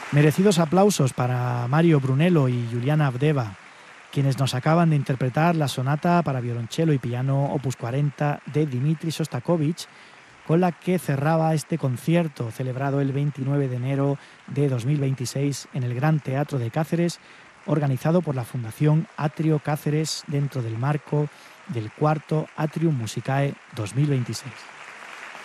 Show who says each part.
Speaker 1: Merecidos aplausos para Mario Brunello y Juliana Avdeva, quienes nos acaban de interpretar la sonata para violonchelo y piano opus 40 de Dmitri Shostakovich, con la que cerraba este concierto celebrado el 29 de enero de 2026 en el Gran Teatro de Cáceres, organizado por la Fundación Atrio Cáceres dentro del marco del cuarto Atrium Musicae 2026.